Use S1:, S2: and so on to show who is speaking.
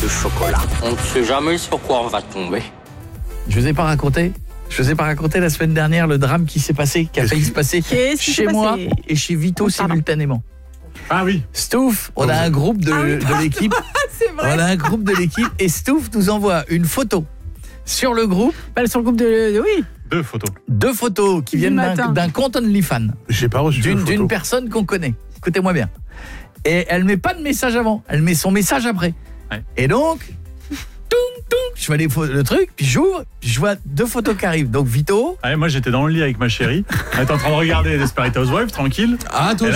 S1: de chocolat. On ne sait jamais sur quoi on va tomber.
S2: Je vous ai pas raconté la semaine dernière le drame qui s'est passé, qui a failli se passer chez moi et chez Vito simultanément.
S3: Ah oui.
S2: Stouff, on a un groupe de l'équipe.
S4: C'est vrai.
S2: On a un groupe de l'équipe et Stouff nous envoie une photo sur le groupe.
S4: Sur le groupe de oui.
S2: Deux photos qui viennent d'un compte OnlyFans.
S3: J'ai pas reçu
S2: d'une personne qu'on connaît. Écoutez-moi bien. Et elle met pas de message avant, elle met son message après.
S3: Ouais.
S2: Et donc je vois le truc, puis j'ouvre, puis je vois 2 photos qui arrivent. Donc Vito.
S3: Moi j'étais dans le lit avec ma chérie. On était en train de regarder Desperate Housewives tranquille.
S5: Ah toi